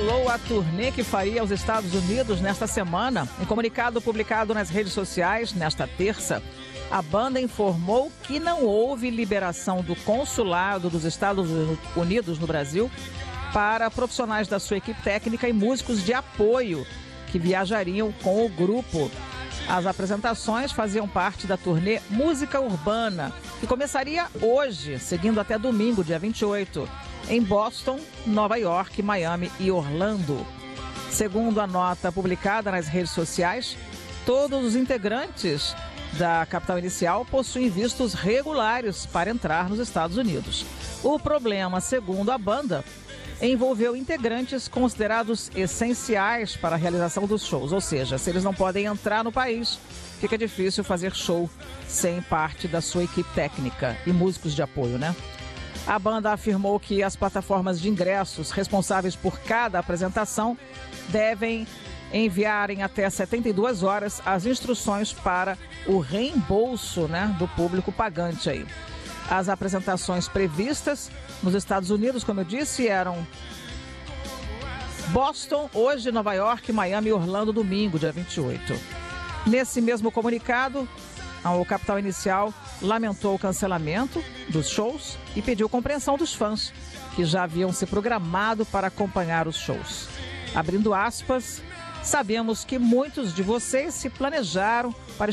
revelou a turnê que faria aos Estados Unidos nesta semana. Em comunicado publicado nas redes sociais nesta terça, a banda informou que não houve liberação do consulado dos Estados Unidos no Brasil para profissionais da sua equipe técnica e músicos de apoio que viajariam com o grupo. As apresentações faziam parte da turnê Música Urbana, que começaria hoje, seguindo até domingo, dia 28, em Boston, Nova York, Miami e Orlando. Segundo a nota publicada nas redes sociais, todos os integrantes da Capital Inicial possuem vistos regulares para entrar nos Estados Unidos. O problema, segundo a banda, envolveu integrantes considerados essenciais para a realização dos shows, ou seja, se eles não podem entrar no país, fica difícil fazer show sem parte da sua equipe técnica e músicos de apoio, né? A banda afirmou que as plataformas de ingressos responsáveis por cada apresentação devem enviar em até 72 horas as instruções para o reembolso, né, do público pagante aí. As apresentações previstas nos Estados Unidos, como eu disse, eram Boston, hoje Nova York, Miami e Orlando, domingo, dia 28. Nesse mesmo comunicado, o Capital Inicial lamentou o cancelamento dos shows e pediu compreensão dos fãs, que já haviam se programado para acompanhar os shows. Abrindo aspas, sabemos que muitos de vocês se planejaram para